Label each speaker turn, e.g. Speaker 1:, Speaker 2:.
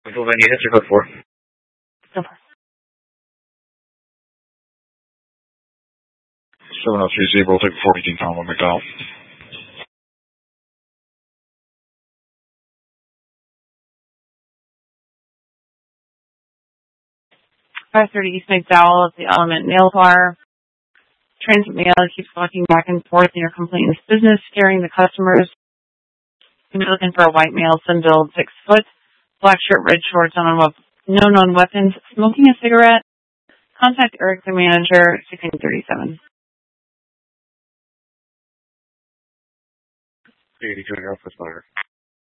Speaker 1: Pennsylvania, hit your code 4.
Speaker 2: Go for it.
Speaker 3: 703 will take 14 Tom on McDonald.
Speaker 2: 530 East McDowell at the Element Mail Bar. Transit mail keeps walking back and forth in your complainant's business, scaring the customers. You're looking for a white male, sun-build, 6 foot, black shirt, red shorts, no known weapons, smoking a cigarette. Contact Eric, the manager, 1637.
Speaker 1: 82 Northwest Motor.